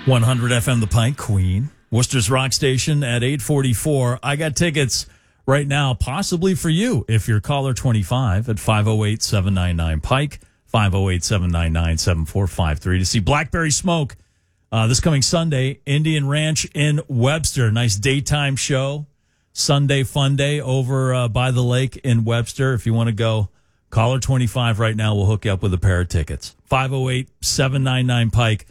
100 FM The Pike, Queen. Worcester's Rock Station at 8:44. I got tickets right now, possibly for you, if you're caller 25 at 508-799-PIKE, 508-799-7453 to see Blackberry Smoke this coming Sunday, Indian Ranch in Webster. Nice daytime show. Sunday fun day over by the lake in Webster. If you want to go, caller 25 right now. We'll hook you up with a pair of tickets. 508-799-PIKE.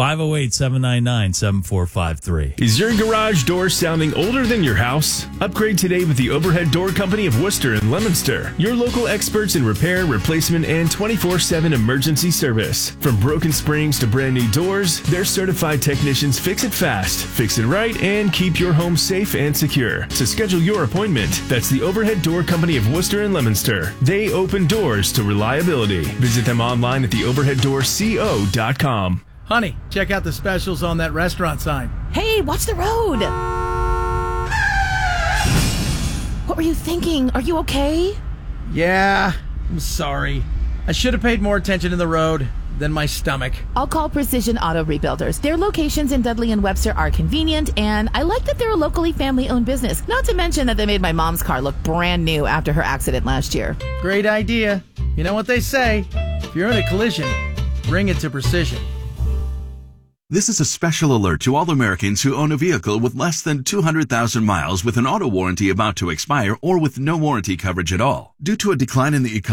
508-799-7453. Is your garage door sounding older than your house? Upgrade today with the Overhead Door Company of Worcester and Leominster. Your local experts in repair, replacement, and 24/7 emergency service. From broken springs to brand new doors, their certified technicians fix it fast, fix it right, and keep your home safe and secure. To schedule your appointment, that's the Overhead Door Company of Worcester and Leominster. They open doors to reliability. Visit them online at theoverheaddoorco.com. Honey, check out the specials on that restaurant sign. Hey, watch the road. What were you thinking? Are you okay? Yeah, I'm sorry. I should have paid more attention to the road than my stomach. I'll call Precision Auto Rebuilders. Their locations in Dudley and Webster are convenient, and I like that they're a locally family-owned business. Not to mention that they made my mom's car look brand new after her accident last year. Great idea. You know what they say, if you're in a collision, bring it to Precision. This is a special alert to all Americans who own a vehicle with less than 200,000 miles with an auto warranty about to expire or with no warranty coverage at all. Due to a decline in the economy,